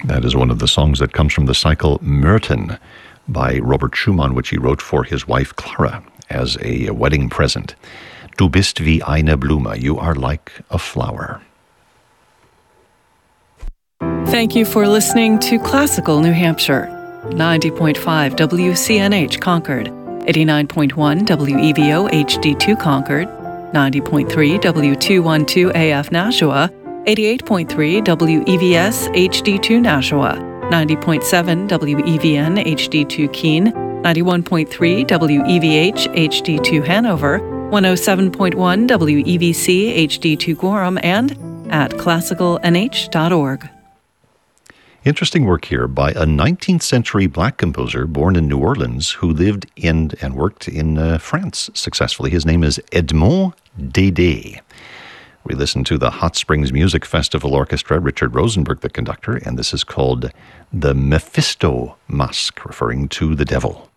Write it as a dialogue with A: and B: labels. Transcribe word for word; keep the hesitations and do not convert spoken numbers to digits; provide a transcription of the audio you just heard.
A: That is one of the songs that comes from the cycle Myrten by Robert Schumann, which he wrote for his wife Clara as a wedding present. Du bist wie eine Blume. You are like a flower.
B: Thank you for listening to Classical New Hampshire. ninety point five W C N H Concord, eighty-nine point one W E V O H D two Concord, ninety point three W two twelve A F Nashua, eighty-eight point three W E V S H D two Nashua, ninety point seven W E V N H D two Keene, ninety-one point three W E V H H D two Hanover, one oh seven point one W E V C H D two Gorham, and at classical n h dot org.
A: Interesting work here by a nineteenth century black composer born in New Orleans who lived in and worked in uh, France successfully. His name is Edmond Dédé. We listen to the Hot Springs Music Festival Orchestra, Richard Rosenberg, the conductor, and this is called the Mephisto Masque, referring to the devil.